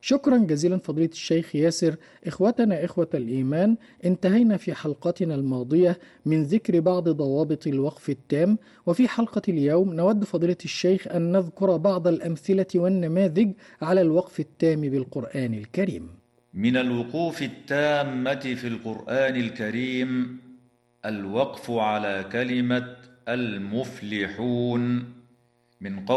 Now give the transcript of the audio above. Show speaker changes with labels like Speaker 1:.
Speaker 1: شكرا جزيلا فضيلة الشيخ ياسر. إخوتنا إخوة الإيمان، انتهينا في حلقتنا الماضية من ذكر بعض ضوابط الوقف التام، وفي حلقة اليوم نود فضيلة الشيخ أن نذكر بعض الأمثلة والنماذج على الوقف التام بالقرآن الكريم.
Speaker 2: من الوقوف التامة في القرآن الكريم الوقف على كلمة المفلحون من